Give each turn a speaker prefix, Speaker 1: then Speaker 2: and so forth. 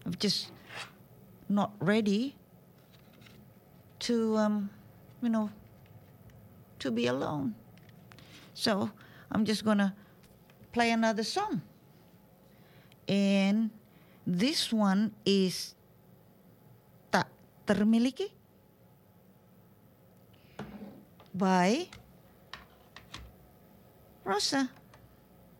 Speaker 1: I'm just not ready to, to be alone. So I'm just going to play another song. And this one is Tak Termiliki by Rosa.